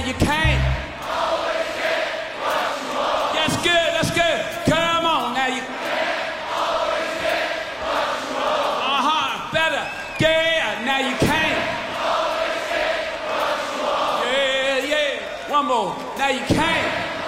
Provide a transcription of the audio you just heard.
you can't. That's good, that's good. Come on, now you. Better. Yeah, now you can't. Yeah, yeah. One more. Now you can't.